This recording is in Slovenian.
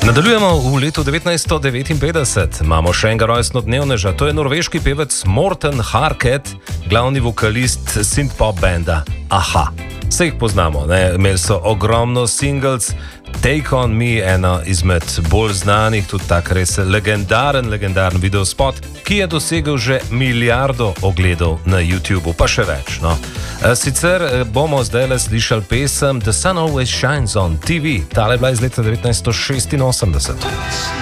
Nadaljujemo v letu 1959. Imamo še enega rojstnodnevneža, to je norveški pevec Morten Harket, glavni vokalist synth-pop benda Aha. Vse jih poznamo, ne? Imeli so ogromno singles, Take On Me, ena izmed bolj znanih, tudi tak res legendaren videospot, ki je dosegel že milijardo ogledov na YouTubu, pa še več. No? Sicer bomo zdaj le slišali pesem The Sun Always Shines on TV, ta je bila iz leta 1986.